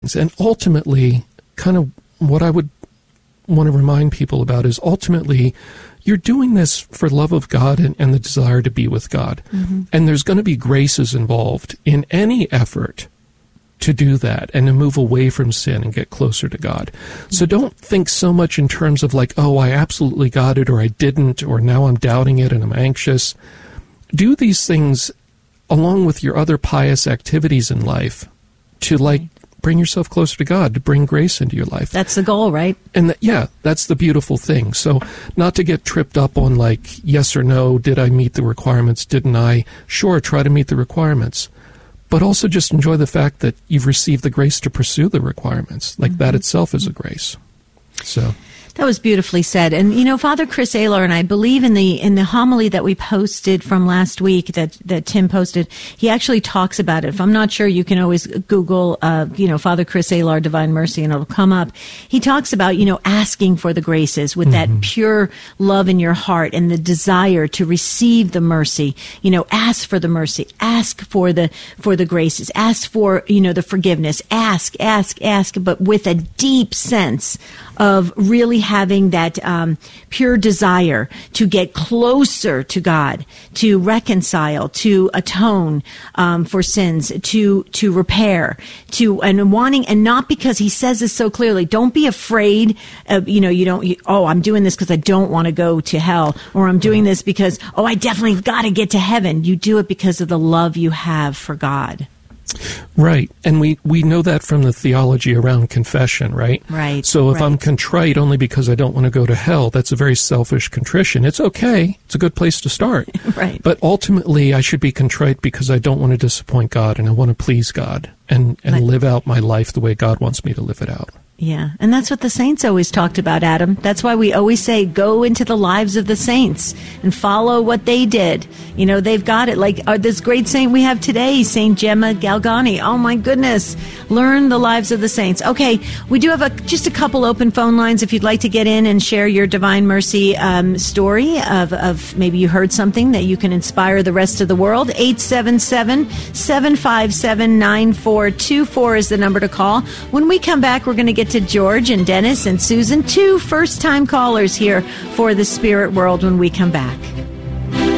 things. And ultimately, kind of what I would want to remind people about is ultimately you're doing this for love of God and the desire to be with God. Mm-hmm. And there's going to be graces involved in any effort to do that and to move away from sin and get closer to God. Mm-hmm. So don't think so much in terms of like, oh, I absolutely got it, or I didn't, or now I'm doubting it and I'm anxious. Do these things along with your other pious activities in life to like bring yourself closer to God, to bring grace into your life. That's the goal, right? And that's the beautiful thing. So not to get tripped up on like, yes or no, did I meet the requirements, didn't I? Sure, try to meet the requirements. But also just enjoy the fact that you've received the grace to pursue the requirements. Like that itself is a grace. So that was beautifully said. And, you know, Father Chris Alar, and I believe in the homily that we posted from last week that Tim posted, he actually talks about it. If I'm not sure, you can always Google, Father Chris Alar, Divine Mercy, and it'll come up. He talks about, asking for the graces with that pure love in your heart and the desire to receive the mercy. Ask for the mercy, ask for the graces, ask for, the forgiveness, ask, but with a deep sense of really having that pure desire to get closer to God, to reconcile, to atone for sins, to repair, and wanting, and not because he says this so clearly. Don't be afraid of, I'm doing this because I don't want to go to hell, or I'm doing this because, I definitely got to get to heaven. You do it because of the love you have for God. Right. And we know that from the theology around confession, right? Right. So if I'm contrite only because I don't want to go to hell, that's a very selfish contrition. It's okay. It's a good place to start. Right. But ultimately, I should be contrite because I don't want to disappoint God and I want to please God and live out my life the way God wants me to live it out. Yeah, and that's what the saints always talked about, Adam. That's why we always say, go into the lives of the saints and follow what they did. They've got it. Like this great saint we have today, Saint Gemma Galgani. Oh, my goodness. Learn the lives of the saints. Okay, we do have just a couple open phone lines if you'd like to get in and share your Divine Mercy story of maybe you heard something that you can inspire the rest of the world. 877-757-9424 is the number to call. When we come back, we're going to get to George and Dennis and Susan, two first-time callers here for the Spirit World when we come back.